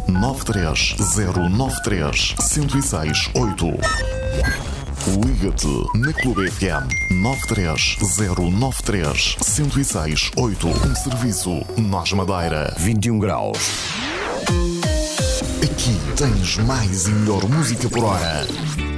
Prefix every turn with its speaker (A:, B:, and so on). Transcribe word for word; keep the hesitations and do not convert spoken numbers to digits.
A: nove três zero nove três, zero seis oito. Liga-te na Clube F M nove três zero nove três, zero seis oito. Um serviço Nós Madeira.
B: vinte e um graus.
A: Aqui tens mais e melhor música por hora.